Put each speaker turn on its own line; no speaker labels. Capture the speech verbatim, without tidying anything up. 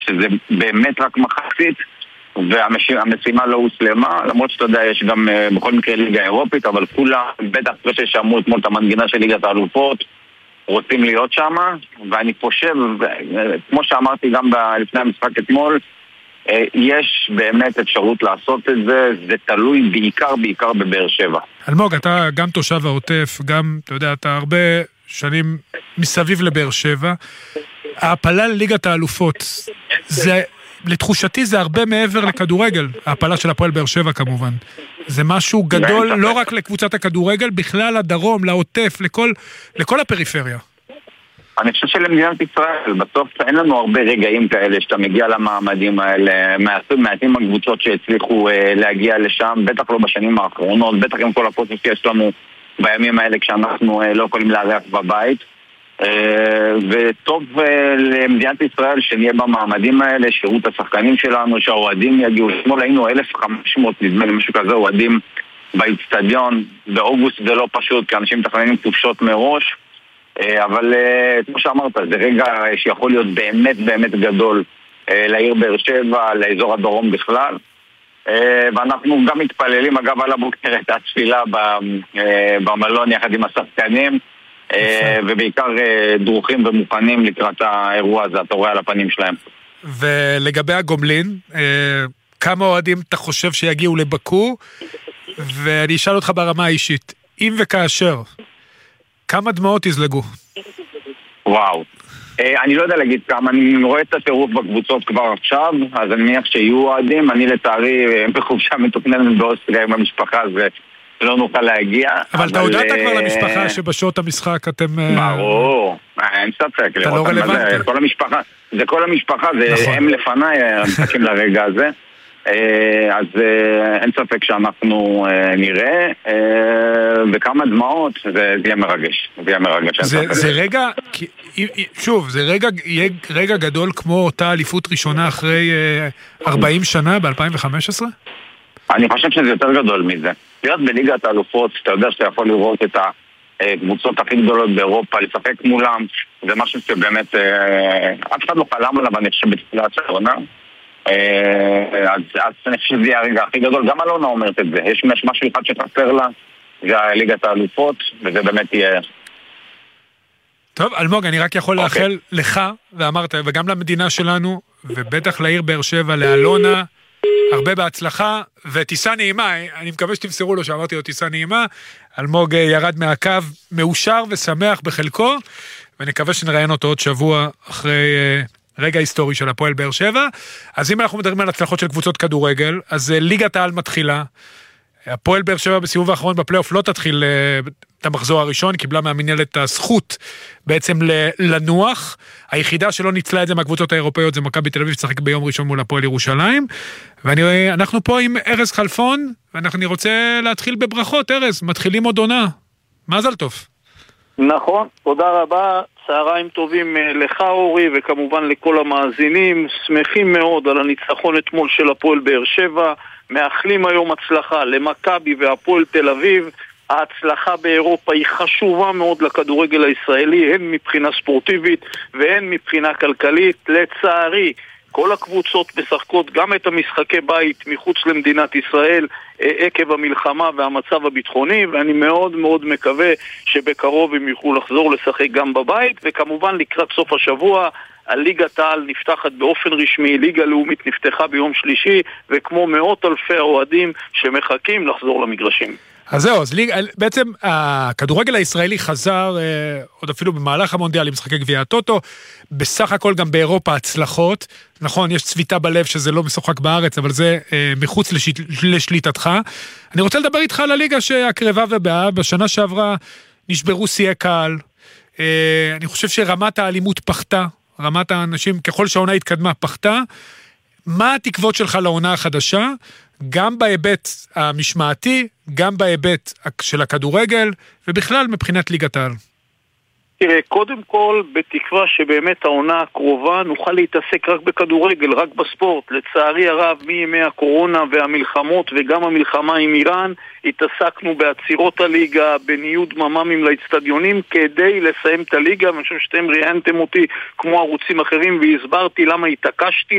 שזה באמת רק מחצית, והמשימה לא הוסלמה, למרות שאתה יודע, יש גם בכל מקרה ליגה אירופית, אבל כולה, בטח אחרי ששמעו אתמול את המנגינה של ליגת האלופות, רוצים להיות שם, ואני חושב, כמו שאמרתי גם לפני המשחק אתמול, יש באמת אפשרות לעשות את זה, זה תלוי בעיקר, בעיקר בבאר שבע.
אלמוג, אתה גם תושב העוטף, גם, אתה יודע, אתה הרבה שנים מסביב לבאר שבע, ההפלה לליגת האלופות, זה, לתחושתי זה הרבה מעבר לכדורגל, ההפלה של הפועל באר שבע כמובן. זה משהו גדול, לא רק לקבוצת הכדורגל, בכלל לדרום, לעוטף, לכל, לכל הפריפריה.
אני חושב שלמדינת ישראל, בסוף אין לנו הרבה רגעים כאלה שאתה מגיע למעמדים האלה, מעטים הקבוצות שהצליחו להגיע לשם, בטח לא בשנים האחרונות, בטח עם כל הפרוצס שיש לנו בימים האלה כשאנחנו לא יכולים לארח בבית. וטוב למדינת ישראל שנהיה במעמדים האלה, שירות השחקנים שלנו, שהאוהדים יגיעו. אתמול היינו אלף וחמש מאות, נדמה לי משהו כזה, אוהדים באצטדיון. באוגוסט זה לא פשוט, כי אנשים מתכננים חופשות מראש, אבל כמו שאמרת, זה רגע שיכול להיות באמת באמת גדול לעיר באר שבע, לאזור הדרום בכלל, ואנחנו גם מתפללים אגב על הבוקר את התפילה במלון יחד עם השחקנים, ובעיקר דרוכים ומוכנים לקראת האירוע הזה, אתה רואה על הפנים שלהם.
ולגבי הגומלין, כמה אוהדים אתה חושב שיגיעו לבקו? ואני אשאל אותך ברמה האישית, אם וכאשר, כמה דמעות יזלגו?
וואו, אני לא יודע להגיד כמה, אני רואה את הטירוף בקבוצות כבר עכשיו, אז אני מניח שיהיו אוהדים, אני לצערי בחופשה מתוכננת באוסטריה עם המשפחה, זה לא נוכל להגיע.
אבל אתה הודעת כבר למשפחה שבשעות המשחק אתם...
ברור, אין ספק.
אתה לא רלוונטי.
כל המשפחה, זה כל המשפחה, זה הם לפניי מחכים לרגע הזה. אז אין ספק שאנחנו נראה, וכמה דמעות, זה יהיה מרגש. זה יהיה מרגש.
זה רגע, שוב, זה רגע גדול כמו אותה אליפות ראשונה אחרי ארבעים שנה ב-אלפיים וחמש עשרה?
אני חושב שזה יותר גדול מזה. להיות בליגת האלופות, אתה יודע שאתה יכול לראות את הקבוצות הכי גדולות באירופה, לשחק מולם, זה משהו שבאמת אף אחד לא חלם עליו, אני חושב בתחילת העונה. אז אני חושב שזה יהיה הרגע הכי גדול, גם אלונה אומרת את זה, יש משהו אחד שחסר לה, זה ליגת האלופות, וזה באמת יהיה...
טוב, אלמוג, אני רק יכול לאחל לך, ואמרת, וגם למדינה שלנו, ובטח לעיר באר שבע, לאלונה, הרבה בהצלחה, וטיסה נעימה, אני מקווה שתמסרו לו שאמרתי לו טיסה נעימה, אלמוג ירד מהקו, מאושר ושמח בחלקו, ונקווה שנראיין אותו עוד שבוע אחרי רגע היסטורי של הפועל באר שבע. אז אם אנחנו מדברים על הצלחות של קבוצות כדורגל, אז ליגת העל מתחילה, הפועל באר שבע בסיבוב האחרון בפלייאוף לא תתחיל את המחזור הראשון, קיבלה מהמנהלת הזכות בעצם לנוח, היחידה שלא ניצלה את זה מהקבוצות האירופאיות זה מכבי תל אביב, שצחק ביום ראשון מול הפועל ירושלים, ואנחנו פה עם ארז חלפון, ואנחנו רוצה להתחיל בברכות. ארז, מתחילים עוד עונה, מזל טוב.
נכון, תודה רבה, צהריים טובים לך אורי, וכמובן לכל המאזינים, שמחים מאוד על הניצחון אתמול של הפועל באר שבע, מאחלים היום הצלחה למכבי והפועל תל אביב. ההצלחה באירופה היא חשובה מאוד לכדורגל הישראלי, הן מבחינה ספורטיבית והן מבחינה כלכלית. לצערי, כל הקבוצות משחקות גם את המשחקי בית מחוץ למדינת ישראל עקב המלחמה והמצב הביטחוני, ואני מאוד מאוד מקווה שבקרוב הם יוכלו לחזור לשחק גם בבית. וכמובן לקראת סוף השבוע הליגת העל נפתחת באופן רשמי, ליגה לאומית נפתחה ביום שלישי, וכמו מאות אלפי האוהדים שמחכים לחזור למגרשים.
אז זהו, אז ליג, בעצם הכדורגל הישראלי חזר אה, עוד אפילו במהלך המונדיאל עם משחקי גביע הטוטו, בסך הכל גם באירופה הצלחות, נכון, יש צביטה בלב שזה לא משוחק בארץ, אבל זה אה, מחוץ לש, לשליטתך. אני רוצה לדבר איתך על הליגה שהקרבה ובאה, בשנה שעברה נשברו שיאי קהל, אה, אני חושב שרמת האלימות פחתה, רמת האנשים ככל שהעונה התקדמה פחתה. מה התקוות שלך לעונה החדשה? גם בהיבט המשמעתי, גם בהיבט של הכדורגל, ובכלל מבחינת ליגת העל.
תראה, קודם כל, בתקווה שבאמת העונה הקרובה נוכל להתעסק רק בכדורגל, רק בספורט. לצערי הרב, מימי הקורונה והמלחמות וגם המלחמה עם איראן, התעסקנו בעצירות הליגה, בניוד מממים לאצטדיונים, כדי לסיים את הליגה, ואני חושב שאתם ראיינתם אותי כמו ערוצים אחרים, והסברתי למה התעקשתי